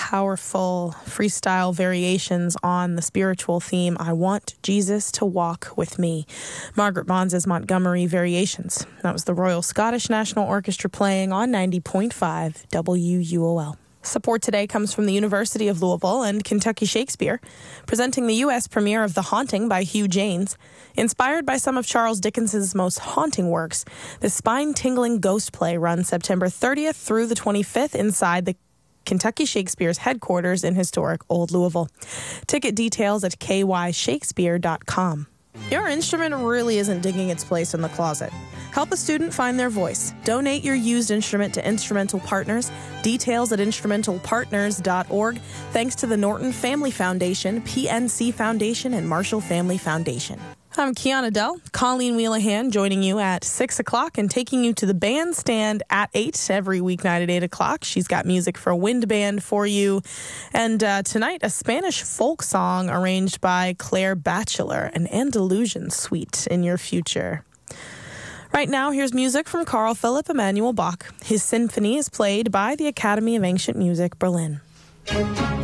powerful freestyle variations on the spiritual theme, I Want Jesus to Walk With Me. Margaret Bonds' Montgomery Variations. That was the Royal Scottish National Orchestra playing on 90.5 WUOL. Support today comes from the University of Louisville and Kentucky Shakespeare, presenting the U.S. premiere of The Haunting by Hugh Janes. Inspired by some of Charles Dickens's most haunting works, the spine-tingling ghost play runs September 30th through the 25th inside the Kentucky Shakespeare's headquarters in historic Old Louisville. Ticket details at kyshakespeare.com. Your instrument really isn't digging its place in the closet. Help a student find their voice. Donate your used instrument to Instrumental Partners. Details at instrumentalpartners.org. Thanks to the Norton Family Foundation, PNC Foundation, and Marshall Family Foundation. I'm Kiana Dell, Colleen Wheelahan, joining you at 6 o'clock and taking you to the bandstand at 8 every weeknight at 8 o'clock. She's got music for a wind band for you. And tonight, a Spanish folk song arranged by Claire Batchelor, an Andalusian suite in your future. Right now, here's music from Carl Philipp Emanuel Bach. His symphony is played by the Academy of Ancient Music, Berlin.